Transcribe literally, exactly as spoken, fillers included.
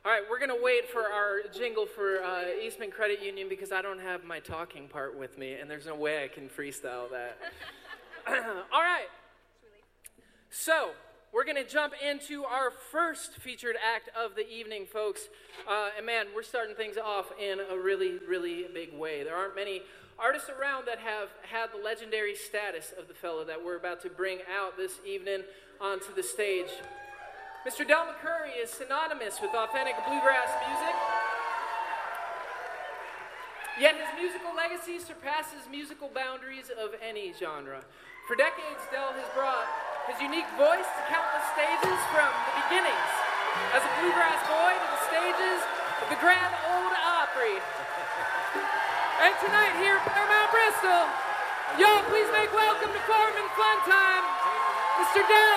All right, we're going to wait for our jingle for uh, Eastman Credit Union because I don't have my talking part with me, and there's no way I can freestyle that. All right. So, we're going to jump into our first featured act of the evening, folks. Uh, and man, we're starting things off in a really, really big way. There aren't many artists around that have had the legendary status of the fellow that we're about to bring out this evening onto the stage. Mister Del McCoury is synonymous with authentic bluegrass music, yet his musical legacy surpasses musical boundaries of any genre. For decades, Del has brought his unique voice to countless stages from the beginnings as a bluegrass boy to the stages of the Grand Ole Opry. And tonight here at Paramount Bristol, y'all please make welcome to Foreman Fun Time, Mister Del